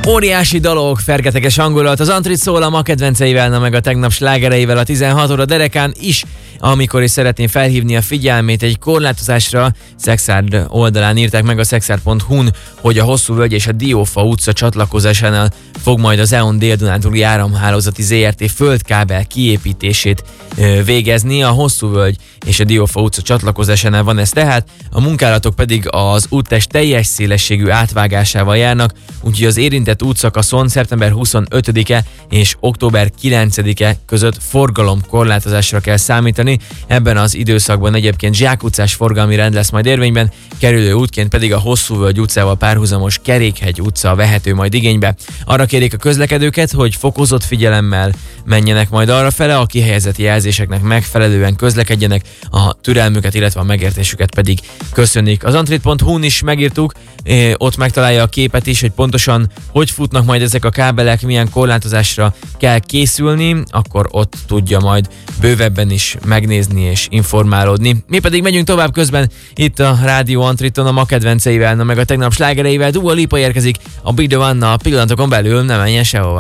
Óriási dalok, fergeteges hangulat, az Antrit szól a ma kedvenceivel, na meg a tegnap slágereivel a 16 óra derekán is, amikor is szeretném felhívni a figyelmét egy korlátozásra. Szexárd oldalán írták meg a szexárd.hu-n, hogy a Hosszúvölgy és a Diófa utca csatlakozásánál fog majd az EON Dél-Dunántúli Áramhálózati ZRT földkábel kiépítését végezni. A Hosszúvölgy és a Diófa utca csatlakozásánál van ez tehát, a munkálatok pedig az úttest teljes szélességű átvágásával járnak, úgyhogy az érintett útszakaszon szeptember 25-e és október 9-e között forgalomkorlátozásra kell számítani. Ebben az időszakban egyébként zsákutcás forgalmi rend lesz majd érvényben, kerülő útként pedig a Hosszúvölgy utcával párhuzamos Kerékhegy utca vehető majd igénybe. Arra kérik a közlekedőket, hogy fokozott figyelemmel menjenek majd arrafele, a kihelyezett jelzéseknek megfelelően közlekedjenek, a türelmüket, illetve a megértésüket pedig köszönjük. Az antrit.hu-n is megírtuk, ott megtalálja a képet is, hogy pontosan hogy futnak majd ezek a kábelek, milyen korlátozásra kell készülni, akkor ott tudja majd bővebben is megnézni és informálódni. Mi pedig megyünk tovább közben itt a Rádió Antriton a ma kedvenceivel, na meg a tegnap slágereivel. Dua Lipa érkezik a Be The One a pillanatokon belül, ne menjen sehova.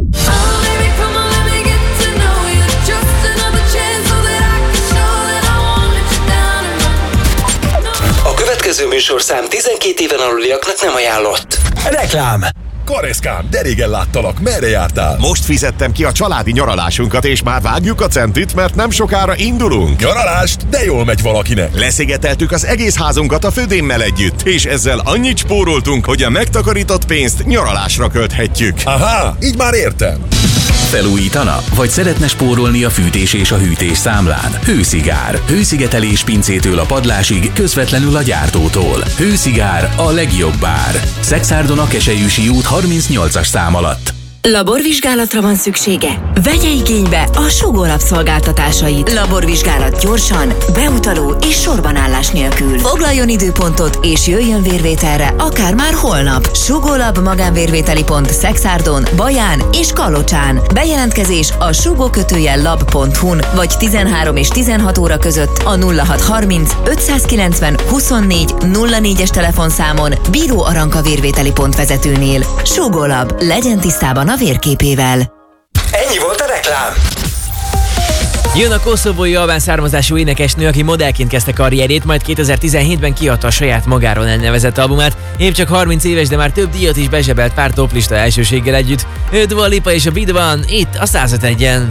A következő műsorszám 12 éven aluliaknak nem ajánlott. Reklám! Kareszkám, de régen láttalak, merre jártál? Most fizettem ki a családi nyaralásunkat, és már vágjuk a centit, mert nem sokára indulunk. Nyaralást? De jól megy valakinek. Leszigeteltük az egész házunkat a födémmel együtt, és ezzel annyit spóroltunk, hogy a megtakarított pénzt nyaralásra költhetjük. Aha, így már értem. Felújítana? Vagy szeretne spórolni a fűtés és a hűtés számlán? Hőszigár. Hőszigetelés pincétől a padlásig, közvetlenül a gyártótól. Hőszigár a legjobb ár. Szexárdon a Keselyűsi út 38-as szám alatt. Laborvizsgálatra van szüksége? Vegye igénybe a Sugó Lab szolgáltatásait. Laborvizsgálat gyorsan, beutaló és sorbanállás nélkül. Foglaljon időpontot és jöjjön vérvételre, akár már holnap. Sugó Lab magánvérvételi pont Szexárdon, Baján és Kalocsán. Bejelentkezés a sugó-lab.hu-n vagy 13 és 16 óra között a 0630 590 24 04-es telefonszámon Bíró Aranka vérvételi pont vezetőnél. Sugó Lab, legyen tisztában a vérképével. Ennyi volt a reklám. Jön a koszovói albán származású énekesnő, aki modellként kezdte karrierjét, majd 2017-ben kiadta a saját magáról elnevezett albumát. Épp csak 30 éves, de már több díjat is bezsebelt pár toplista elsőséggel együtt. Ő Dua Lipa és a Be The One, itt a 105.1-en.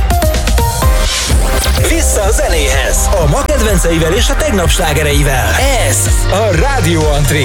Vissza a zenéhez. A ma kedvenceivel és a tegnap slágereivel. Ez a Rádió Antrit.